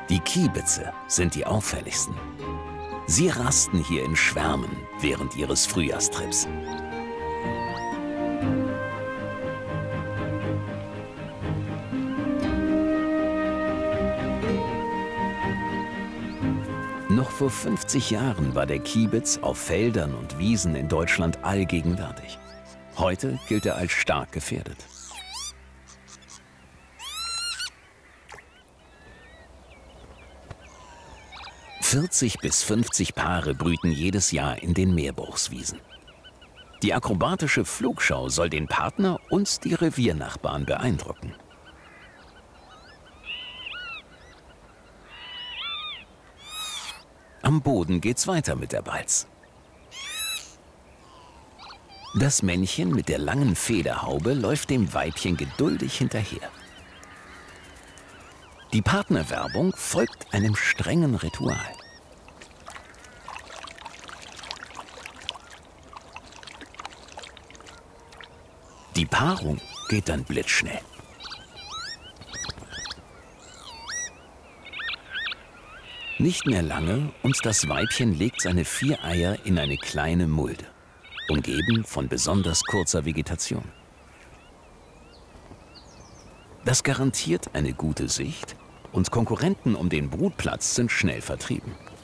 Die Kiebitze sind die auffälligsten. Sie rasten hier in Schwärmen während ihres Frühjahrstrips. Noch vor 50 Jahren war der Kiebitz auf Feldern und Wiesen in Deutschland allgegenwärtig. Heute gilt er als stark gefährdet. Bis 50 Paare brüten jedes Jahr in den Meerbruchswiesen. Die akrobatische Flugschau soll den Partner und die Reviernachbarn beeindrucken. Am Boden geht's weiter mit der Balz. Das Männchen mit der langen Federhaube läuft dem Weibchen geduldig hinterher. Die Partnerwerbung folgt einem strengen Ritual. Die Paarung geht dann blitzschnell. Nicht mehr lange und das Weibchen legt seine 4 Eier in eine kleine Mulde, umgeben von besonders kurzer Vegetation. Das garantiert eine gute Sicht und Konkurrenten um den Brutplatz sind schnell vertrieben.